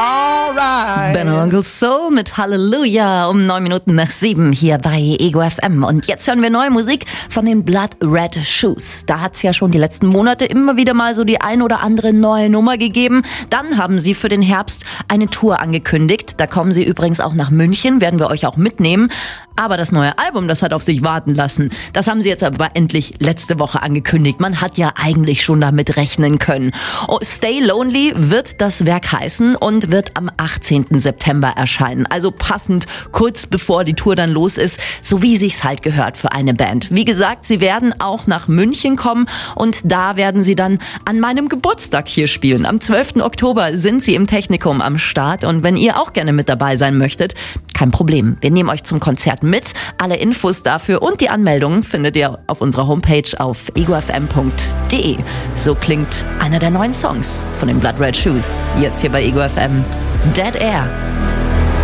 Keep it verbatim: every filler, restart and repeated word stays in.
alright. Ben und Onkel Soul mit Halleluja um neun Minuten nach sieben hier bei Ego F M. Und jetzt hören wir neue Musik von den Blood Red Shoes. Da hat's ja schon die letzten Monate immer wieder mal so die ein oder andere neue Nummer gegeben. Dann haben sie für den Herbst eine Tour angekündigt. Da kommen sie übrigens auch nach München, werden wir euch auch mitnehmen. Aber das neue Album, das hat auf sich warten lassen. Das haben sie jetzt aber endlich letzte Woche angekündigt. Man hat ja eigentlich schon damit rechnen können. Oh, Stay Lonely wird das Werk heißen und wird am achtzehnten September erscheinen. Also passend kurz bevor die Tour dann los ist, so wie sich's halt gehört für eine Band. Wie gesagt, sie werden auch nach München kommen und da werden sie dann an meinem Geburtstag hier spielen. Am zwölften Oktober sind sie im Technikum am Start und wenn ihr auch gerne mit dabei sein möchtet, kein Problem. Wir nehmen euch zum Konzert mit. Alle Infos dafür und die Anmeldungen findet ihr auf unserer Homepage auf ego f m punkt d e. So klingt einer der neuen Songs von den Blood Red Shoes. Jetzt hier bei Ego F M. Dead Air.